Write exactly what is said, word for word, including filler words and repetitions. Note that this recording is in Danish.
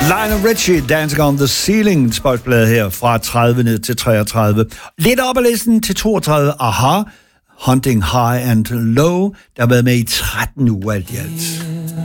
Lionel Richie, Dancing on the Ceiling, spotblad her fra tredive ned til treogtredive. Lidt op ad listen til toogtredive, aha, Hunting High and Low, der har været med i tretten uger alt i alt.